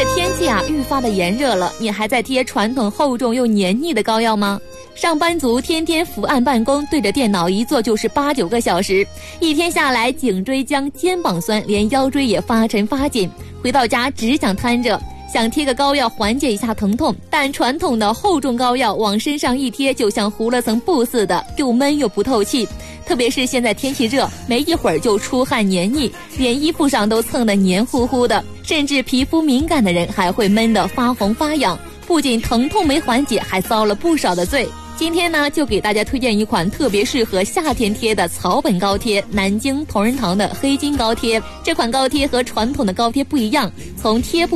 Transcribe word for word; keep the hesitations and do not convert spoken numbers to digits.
天气啊愈发的炎热了，你还在贴传统厚重又黏腻的膏药吗？上班族天天伏案办公，对着电脑一坐就是八九个小时，一天下来颈椎僵、肩膀酸，连腰椎也发沉发紧，回到家只想瘫着，想贴个膏药缓解一下疼痛，但传统的厚重膏药往身上一贴，就像糊了层布似的，又闷又不透气。特别是现在天气热，没一会儿就出汗黏腻，连衣服上都蹭得黏糊糊的，甚至皮肤敏感的人还会闷得发红发痒，不仅疼痛没缓解，还遭了不少的罪。今天呢，就给大家推荐一款特别适合夏天贴的草本膏贴——南京同仁堂的黑金膏贴。这款膏贴和传统的膏贴不一样，从贴布